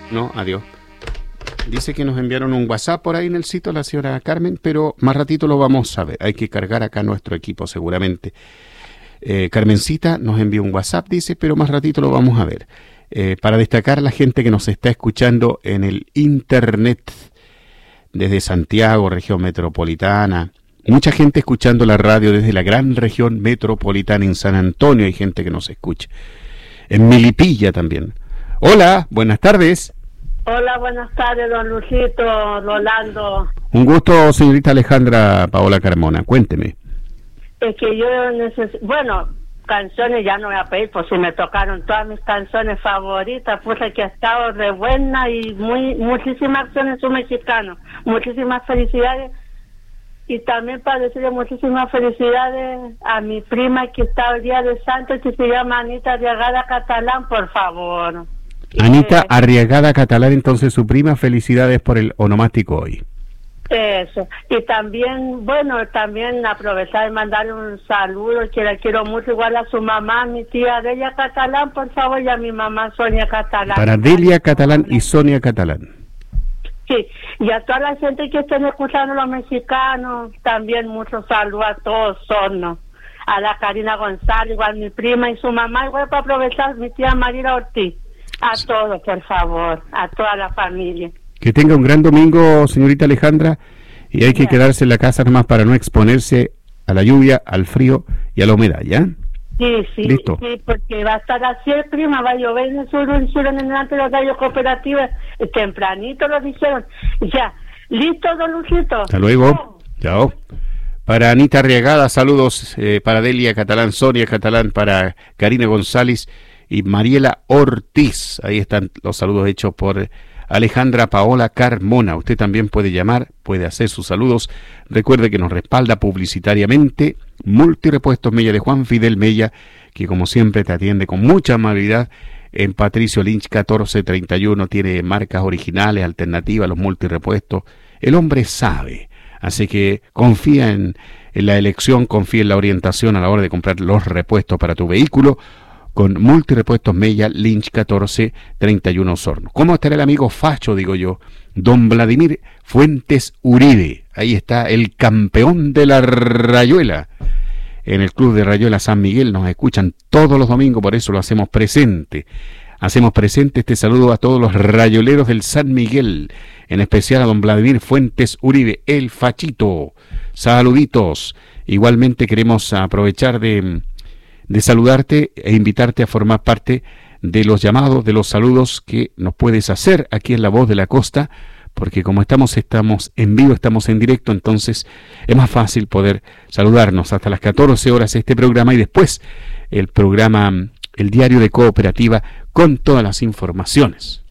No, adiós. Dice que nos enviaron un WhatsApp por ahí en el sitio la señora Carmen, pero más ratito lo vamos a ver. Hay que cargar acá nuestro equipo seguramente. Carmencita nos envió un WhatsApp, dice, pero más ratito lo vamos a ver. Para destacar a la gente que nos está escuchando en el internet, desde Santiago, región metropolitana. Mucha gente escuchando la radio desde la gran región metropolitana en San Antonio. Hay gente que nos escucha. En Melipilla también. Hola, buenas tardes. Hola, buenas tardes, don Luisito, Rolando. Un gusto, señorita Alejandra Paola Carmona. Cuénteme. Es que yo necesito... Bueno, canciones ya no voy a pedir, pues si me tocaron todas mis canciones favoritas, puse que ha estado re buena y muchísimas acciones son mexicanos. Muchísimas felicidades. Y también para decirle muchísimas felicidades a mi prima que está el día de Santos, que se llama Anita Arriagada Catalán, por favor. Anita Arriagada Catalán, entonces su prima, felicidades por el onomástico hoy. Eso, y también, bueno, también aprovechar de mandar un saludo, que la quiero mucho, igual a su mamá, mi tía Delia Catalán, por favor, y a mi mamá Sonia Catalán. Para Delia Catalán y Sonia Catalán. Sí, y a toda la gente que estén escuchando los mexicanos, también muchos saludos a todos, ¿no? A la Karina González, igual mi prima y su mamá, igual para aprovechar mi tía María Ortiz. A todos, por favor, a toda la familia. Que tenga un gran domingo, señorita Alejandra, y hay que quedarse en la casa nomás para no exponerse a la lluvia, al frío y a la humedad, ¿ya? Sí, ¿listo? Sí, porque va a estar así el clima, va a llover en el sur, en el norte de los radios cooperativas, tempranito lo dijeron. Ya, ¿listo, don Luisito? Hasta luego, chao. Para Anita Arriagada, saludos para Delia Catalán, Sonia Catalán, para Karina González y Mariela Ortiz. Ahí están los saludos hechos por Alejandra Paola Carmona. Usted también puede llamar, puede hacer sus saludos. Recuerde que nos respalda publicitariamente Multirepuestos Mella de Juan Fidel Mella, que como siempre te atiende con mucha amabilidad en Patricio Lynch 1431. Tiene marcas originales, alternativas, los multirepuestos. El hombre sabe, así que confía en la elección, confía en la orientación a la hora de comprar los repuestos para tu vehículo con Multirepuestos Mella Lynch 1431 Osorno. ¿Cómo estará el amigo facho, digo yo? Don Vladimir Fuentes Uribe. Ahí está el campeón de la Rayuela. En el Club de Rayuela San Miguel nos escuchan todos los domingos, por eso lo hacemos presente. Hacemos presente este saludo a todos los rayoleros del San Miguel, en especial a don Vladimir Fuentes Uribe, el fachito. Saluditos. Igualmente queremos aprovechar de saludarte e invitarte a formar parte de los llamados, de los saludos que nos puedes hacer aquí en La Voz de la Costa, porque como estamos en vivo, estamos en directo, entonces es más fácil poder saludarnos hasta las 14 horas este programa y después el programa, el diario de Cooperativa con todas las informaciones.